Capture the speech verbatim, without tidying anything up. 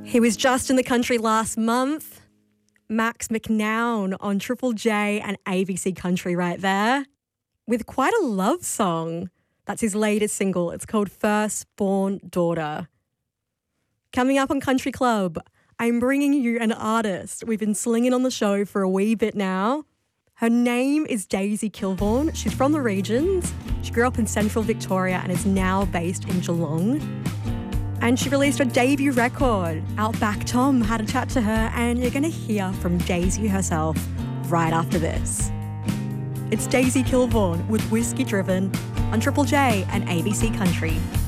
He was just in the country last month. Max McNown on Triple J and A B C Country right there with quite a love song. That's his latest single. It's called Firstborn Daughter. Coming up on Country Club, I'm bringing you an artist we've been slinging on the show for a wee bit now. Her name is Daisy Kilborn. She's from the regions. She grew up in central Victoria and is now based in Geelong. And she released her debut record. Outback Tom had a chat to her, and you're going to hear from Daisy herself right after this. It's Daisy Kilborn with Whiskey Driven on Triple J and A B C Country.